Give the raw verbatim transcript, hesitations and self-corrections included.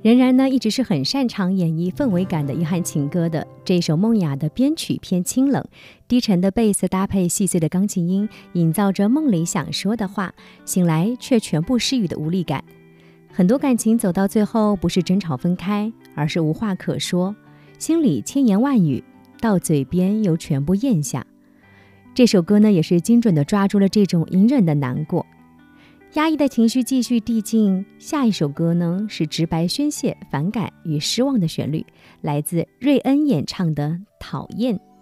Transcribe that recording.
仍然呢一直是很擅长演绎氛围感的约翰情歌的。这首梦雅的编曲偏清冷，低沉的贝斯搭配细碎的钢琴音，营造着梦里想说的话，醒来却全部失语的无力感。很多感情走到最后不是争吵分开，而是无话可说，心里千言万语，到嘴边又全部咽下。这首歌呢也是精准地抓住了这种隐忍的难过。压抑的情绪继续递进，下一首歌呢是直白宣泄反感与失望的旋律，来自瑞恩演唱的《讨厌》。